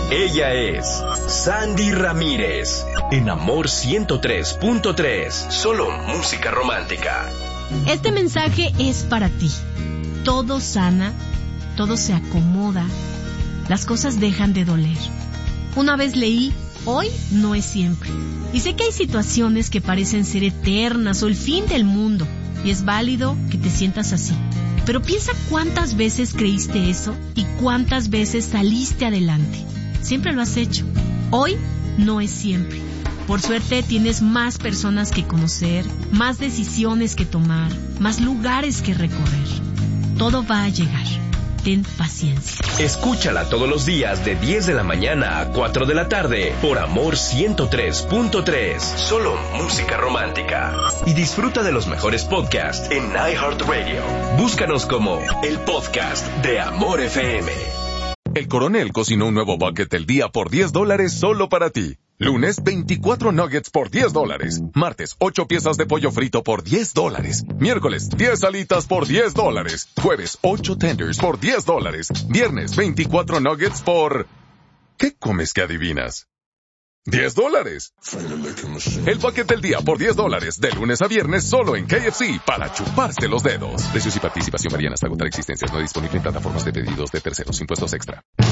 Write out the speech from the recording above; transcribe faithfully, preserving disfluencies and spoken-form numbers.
Ella es Sandy Ramírez, en Amor ciento tres punto tres, solo música romántica. Este mensaje es para ti. Todo sana, todo se acomoda, las cosas dejan de doler. Una vez leí, hoy no es siempre. Y sé que hay situaciones que parecen ser eternas o el fin del mundo, y es válido que te sientas así. Pero piensa cuántas veces creíste eso y cuántas veces saliste adelante. Siempre lo has hecho. Hoy no es siempre. Por suerte tienes más personas que conocer, más decisiones que tomar, más lugares que recorrer. Todo va a llegar. Ten paciencia. Escúchala todos los días de diez de la mañana a cuatro de la tarde por Amor ciento tres punto tres. Solo música romántica. Y disfruta de los mejores podcasts en iHeartRadio. Búscanos como el podcast de Amor F M. El Coronel cocinó un nuevo bucket del día por diez dólares solo para ti. Lunes, veinticuatro nuggets por diez dólares. Martes, ocho piezas de pollo frito por diez dólares. Miércoles, diez alitas por diez dólares. Jueves, ocho tenders por diez dólares. Viernes, veinticuatro nuggets por... ¿Qué comes que adivinas? diez dólares. El bucket del día por diez dólares. De lunes a viernes solo en K F C para chuparse los dedos. Precios y participación varían hasta agotar existencias. No disponible en plataformas de pedidos de terceros. Impuestos extra.